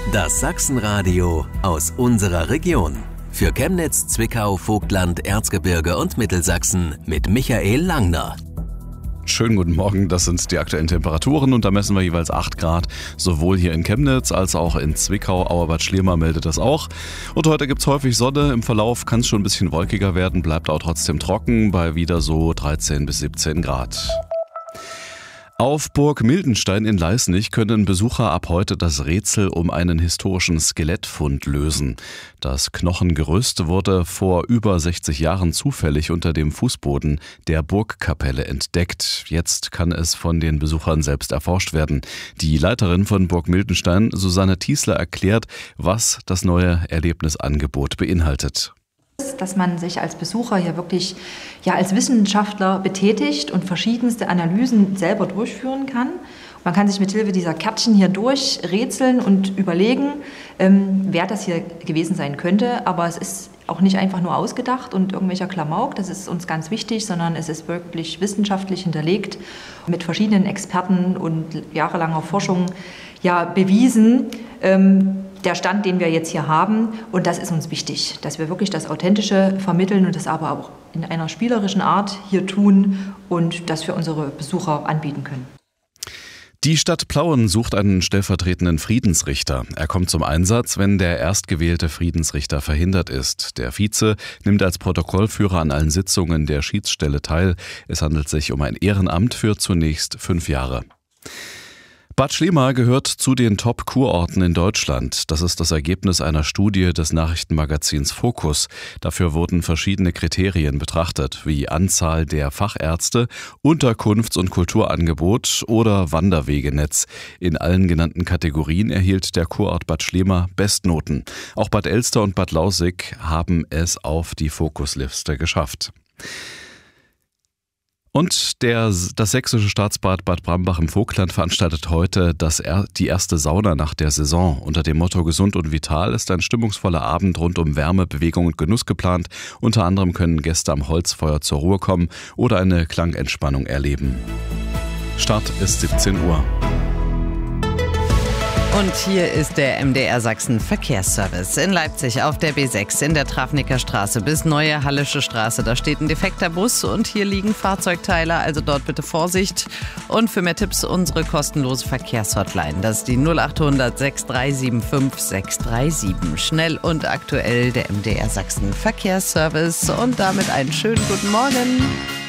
Das Sachsenradio aus unserer Region. Für Chemnitz, Zwickau, Vogtland, Erzgebirge und Mittelsachsen mit Michael Langner. Schönen guten Morgen, das sind die aktuellen Temperaturen und da messen wir jeweils 8 Grad, sowohl hier in Chemnitz als auch in Zwickau. Auerbad Schliermar meldet das auch. Und heute gibt es häufig Sonne, im Verlauf kann es schon ein bisschen wolkiger werden, bleibt auch trotzdem trocken bei wieder so 13 bis 17 Grad. Auf Burg Mildenstein in Leisnig können Besucher ab heute das Rätsel um einen historischen Skelettfund lösen. Das Knochengerüst wurde vor über 60 Jahren zufällig unter dem Fußboden der Burgkapelle entdeckt. Jetzt kann es von den Besuchern selbst erforscht werden. Die Leiterin von Burg Mildenstein, Susanne Tiesler, erklärt, was das neue Erlebnisangebot beinhaltet. Dass man sich als Besucher hier wirklich als Wissenschaftler betätigt und verschiedenste Analysen selber durchführen kann. Man kann sich mit Hilfe dieser Kärtchen hier durchrätseln und überlegen, wer das hier gewesen sein könnte. Aber es ist auch nicht einfach nur ausgedacht und irgendwelcher Klamauk, das ist uns ganz wichtig, sondern es ist wirklich wissenschaftlich hinterlegt, mit verschiedenen Experten und jahrelanger Forschung bewiesen. Der Stand, den wir jetzt hier haben, und das ist uns wichtig, dass wir wirklich das Authentische vermitteln und das aber auch in einer spielerischen Art hier tun und das für unsere Besucher anbieten können. Die Stadt Plauen sucht einen stellvertretenden Friedensrichter. Er kommt zum Einsatz, wenn der erstgewählte Friedensrichter verhindert ist. Der Vize nimmt als Protokollführer an allen Sitzungen der Schiedsstelle teil. Es handelt sich um ein Ehrenamt für zunächst 5 Jahre. Bad Schliermar gehört zu den Top-Kurorten in Deutschland. Das ist das Ergebnis einer Studie des Nachrichtenmagazins Focus. Dafür wurden verschiedene Kriterien betrachtet, wie Anzahl der Fachärzte, Unterkunfts- und Kulturangebot oder Wanderwegenetz. In allen genannten Kategorien erhielt der Kurort Bad Schliermar Bestnoten. Auch Bad Elster und Bad Lausick haben es auf die Fokusliste geschafft. Und das sächsische Staatsbad Bad Brambach im Vogtland veranstaltet heute die erste Saunanacht der Saison. Unter dem Motto Gesund und Vital ist ein stimmungsvoller Abend rund um Wärme, Bewegung und Genuss geplant. Unter anderem können Gäste am Holzfeuer zur Ruhe kommen oder eine Klangentspannung erleben. Start ist 17 Uhr. Und hier ist der MDR Sachsen Verkehrsservice. In Leipzig auf der B6 in der Trafniker Straße bis Neue Hallische Straße. Da steht ein defekter Bus und hier liegen Fahrzeugteile, also dort bitte Vorsicht. Und für mehr Tipps unsere kostenlose Verkehrshotline. Das ist die 0800 6375 637. Schnell und aktuell der MDR Sachsen Verkehrsservice. Und damit einen schönen guten Morgen.